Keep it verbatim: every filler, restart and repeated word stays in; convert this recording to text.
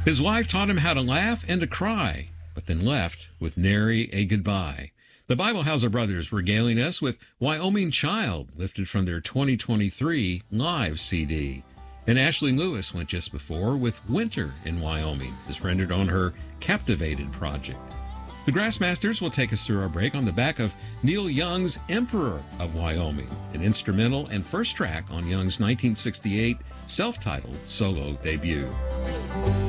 His wife taught him how to laugh and to cry, but then left with nary a goodbye. The Bible Hauser Brothers regaling us with Wyoming Child, lifted from their twenty twenty-three live C D. And Ashley Lewis went just before with Winter in Wyoming, as rendered on her Captivated project. The Grassmasters will take us through our break on the back of Neil Young's Emperor of Wyoming, an instrumental and first track on Young's nineteen sixty-eight self-titled solo debut.